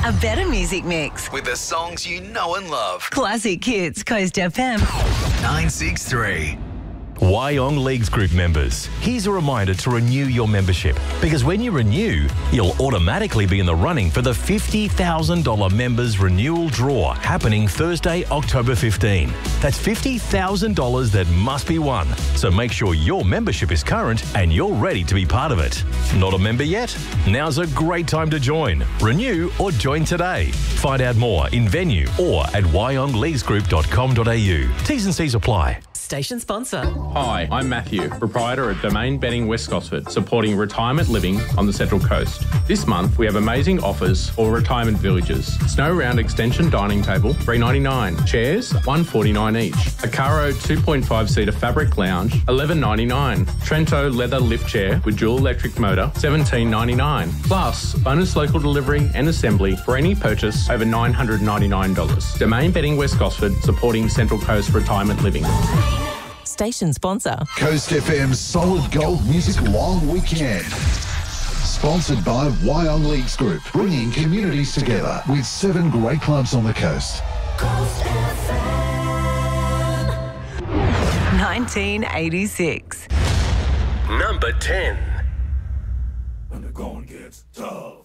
A better music mix. With the songs you know and love. Classic Hits, Coast FM. 963. Wyong Leagues Group members, here's a reminder to renew your membership, because when you renew, you'll automatically be in the running for the $50,000 members renewal draw happening Thursday, October 15. That's $50,000 that must be won. So make sure your membership is current and you're ready to be part of it. Not a member yet? Now's a great time to join. Renew or join today. Find out more in venue or at wyongleaguesgroup.com.au. T's and C's apply. Station sponsor. Hi, I'm Matthew, proprietor at Domain Bedding West Gosford, supporting retirement living on the Central Coast. This month, we have amazing offers for retirement villages. Snow Round Extension Dining Table, $3.99. Chairs, $1.49 each. A Caro 2.5-seater fabric lounge, $11.99. Trento Leather Lift Chair with dual electric motor, $17.99. Plus, bonus local delivery and assembly for any purchase over $999. Domain Bedding West Gosford, supporting Central Coast retirement living. Station sponsor. Coast FM's Solid Gold Music Long Weekend. Sponsored by Wyong Leagues Group, bringing communities together with 7 great clubs on the coast. Coast FM. 1986. Number 10. When the going gets tough.